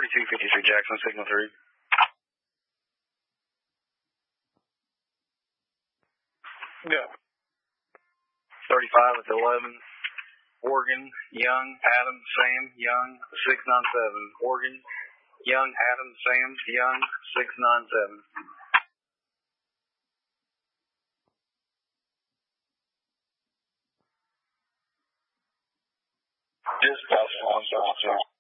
4253 Jackson, signal 3. Go. 35 with 11. Oregon, Young, Adam, Sam, Young, 697. Oregon, Young, Adam, Sam, Young, 697. Dispatch 172.